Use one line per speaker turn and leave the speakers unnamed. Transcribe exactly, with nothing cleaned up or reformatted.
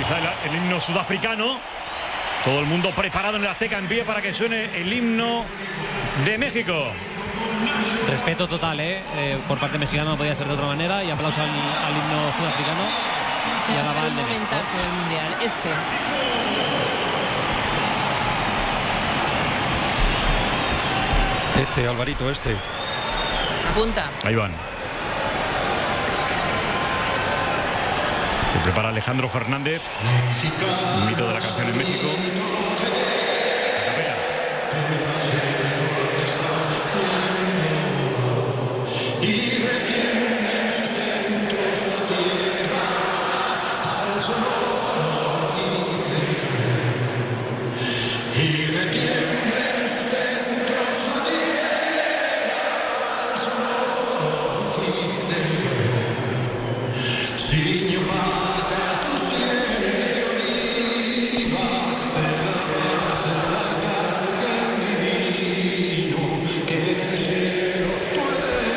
Empieza el, el himno sudafricano. Todo el mundo preparado en el Azteca en pie para que suene el himno de México.
Respeto total, ¿eh? Eh, por parte mexicana no podía ser de otra manera. Y aplauso al, al himno sudafricano.
Este
y
va a
ahora
ser
va
el
el de México.
momentazo del Mundial. Este.
Este, Alvarito, este.
Apunta.
Ahí van. Se prepara Alejandro Fernández. Un mito de la canción en México. A capela.
Signor